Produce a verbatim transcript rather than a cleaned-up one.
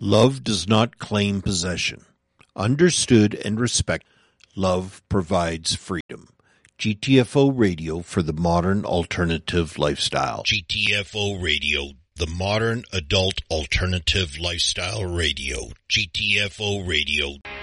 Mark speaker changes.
Speaker 1: Love does not claim possession. Understood and respected, love provides freedom. G T F O Radio for the modern alternative lifestyle. G T F O Radio, the modern adult alternative lifestyle radio. G T F O Radio.